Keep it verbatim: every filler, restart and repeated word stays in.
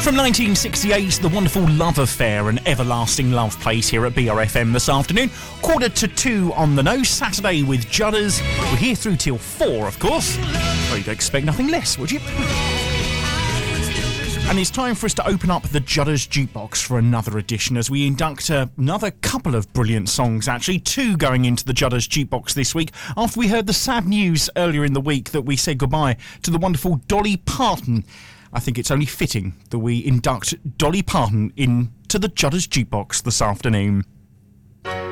From nineteen sixty-eight, the wonderful Love Affair, an everlasting love plays here at B R F M this afternoon. Quarter to two on the nose, Saturday with Judders. We're here through till four, of course. Well, you'd expect nothing less, would you? And it's time for us to open up the Judders Jukebox for another edition as we induct uh, another couple of brilliant songs, actually. Two going into the Judders Jukebox this week after we heard the sad news earlier in the week that we said goodbye to the wonderful Dolly Parton. I think it's only fitting that we induct Dolly Parton into the Judders Jukebox this afternoon.